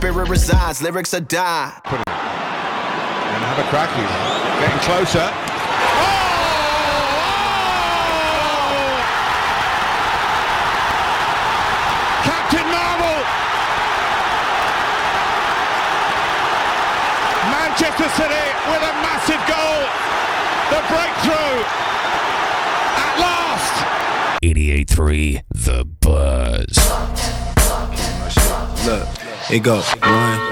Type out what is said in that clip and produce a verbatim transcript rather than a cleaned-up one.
spirit resides, lyrics are die. Put it in. And have a crack. He's getting closer. Oh! Captain Marvel! Manchester City with a massive goal. The breakthrough at last. eighty-eight point three The Buzz. Look, it go one.